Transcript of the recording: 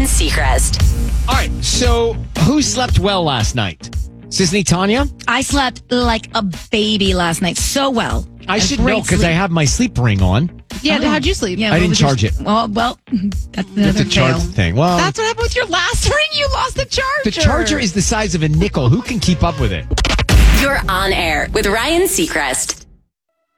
Seacrest. All right, so who slept well last night? Sisney Tanya? I slept like a baby last night. So well. I should know because I have my sleep ring on. Yeah, how'd you sleep? Yeah, I didn't charge it. Well, that's You have another to charge fail. the thing. Well, That's what happened with your last ring. You lost the charger. the charger is the size of a nickel. Who can keep up with it? You're on air with Ryan Seacrest.